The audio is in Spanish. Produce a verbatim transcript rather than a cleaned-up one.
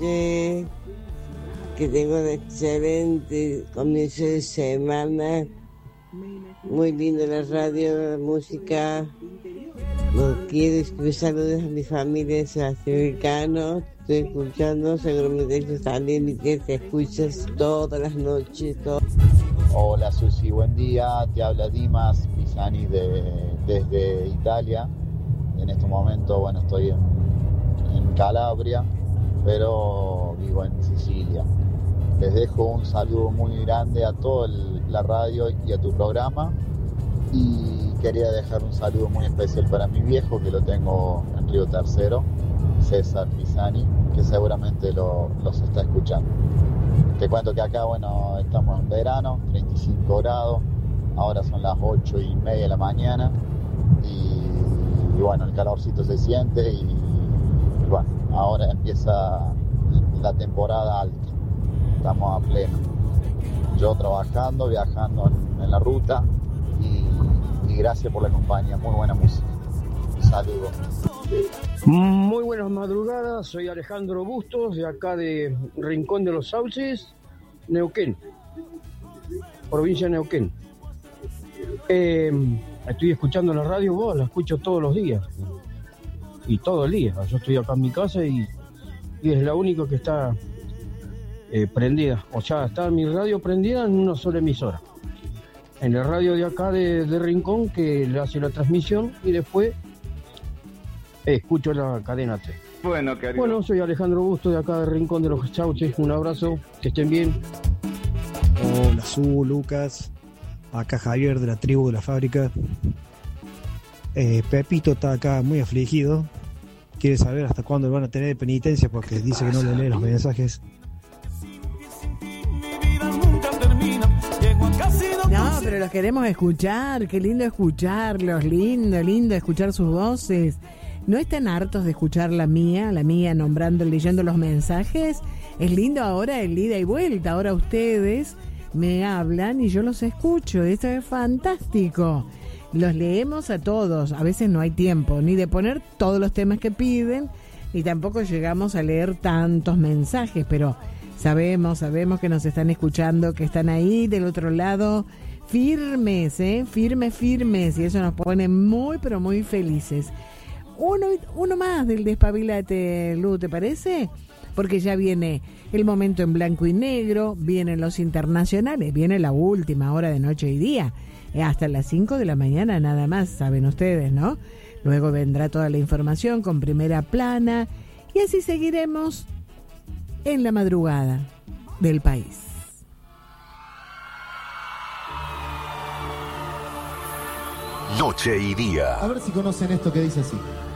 Eh, que tengo un excelente comienzo de semana. Muy lindo la radio, la música. No quiero escribir saludos a mi familia latinoamericana. Estoy escuchando, seguramente que también y que te escuchas todas las noches. Todo. Hola Susi, buen día. Te habla Dimas Pisani de, desde Italia. En este momento, bueno, estoy en, en Calabria, pero vivo en Sicilia. Les dejo un saludo muy grande a toda la radio y a tu programa. Y quería dejar un saludo muy especial para mi viejo, que lo tengo en Río Tercero, César Pisani, que seguramente lo, los está escuchando. Te cuento que acá, bueno, estamos en verano, treinta y cinco grados, ahora son las ocho y media de la mañana y, y bueno, el calorcito se siente y, y bueno, ahora empieza la temporada alta, estamos a pleno. Yo trabajando, viajando en, en la ruta y, y gracias por la compañía, muy buena música. Saludos. Muy buenas madrugadas, soy Alejandro Bustos, de acá de Rincón de los Sauces, Neuquén, provincia de Neuquén. Eh, estoy escuchando la radio, vos la escucho todos los días, y todo el día. Yo estoy acá en mi casa y, y es la única que está eh, prendida, o sea, está mi radio prendida en una sola emisora. En la radio de acá de, de Rincón, que le hace la transmisión, y después escucho la cadena tres. Bueno, querido. Bueno, soy Alejandro Busto de acá de Rincón de los Sauces. Un abrazo, que estén bien. Hola, Su, Lucas. Acá Javier de la tribu de la fábrica. Eh, Pepito está acá muy afligido. Quiere saber hasta cuándo van a tener penitencia porque dice que no le lee los mensajes. No, pero los queremos escuchar. Qué lindo escucharlos. Lindo, lindo escuchar sus voces. ¿No están hartos de escuchar la mía, la mía nombrando, leyendo los mensajes? Es lindo ahora el ida y vuelta. Ahora ustedes me hablan y yo los escucho. Esto es fantástico. Los leemos a todos. A veces no hay tiempo ni de poner todos los temas que piden, ni tampoco llegamos a leer tantos mensajes, pero sabemos, sabemos que nos están escuchando, que están ahí del otro lado, firmes, ¿eh? Firmes, firmes. Y eso nos pone muy, pero muy felices. Uno, uno más del Despabilate, Lu, ¿te parece? Porque ya viene el momento en blanco y negro, vienen los internacionales, viene la última hora de noche y día, hasta las cinco de la mañana nada más, saben ustedes, ¿no? Luego vendrá toda la información con primera plana y así seguiremos en la madrugada del país. Noche y día. A ver si conocen esto que dice así.